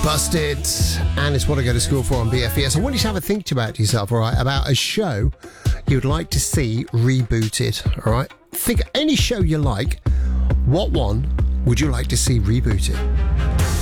Busted, and it's what I go to school for on BFES. I want you to have a think about yourself, all right, about a show you'd like to see rebooted, all right? Think any show you like, what one would you like to see rebooted?